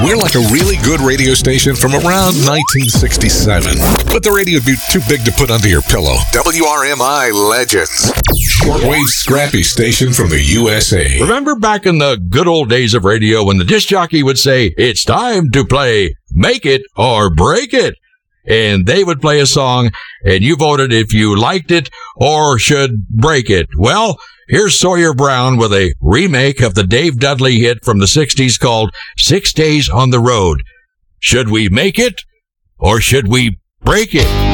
We're like a really good radio station from around 1967. But the radio would be too big to put under your pillow. WRMI Legends. Shortwave scrappy station from the USA. Remember back in the good old days of radio when the disc jockey would say, "It's time to play Make It or Break It." And they would play a song, and you voted if you liked it or should break it. Well, here's Sawyer Brown with a remake of the Dave Dudley hit from the 60s called 6 Days on the Road. Should we make it or should we break it?